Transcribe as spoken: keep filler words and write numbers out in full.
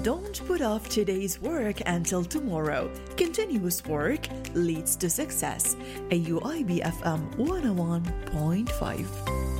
Don't put off today's work until tomorrow. Continuous work leads to success. A U I B F M one oh one point five.